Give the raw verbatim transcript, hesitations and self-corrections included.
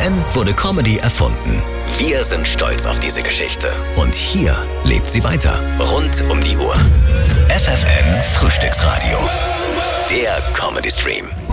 N wurde Comedy erfunden. Wir sind stolz auf diese Geschichte. Und hier lebt sie weiter. Rund um die Uhr. F F N Frühstücksradio. Der Comedy Stream.